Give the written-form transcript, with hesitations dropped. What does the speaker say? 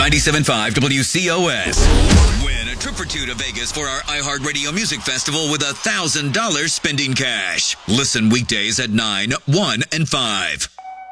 97.5 WCOS. Win a trip or two to Vegas for our iHeartRadio Music Festival with $1,000 spending cash. Listen weekdays at 9, 1, and 5.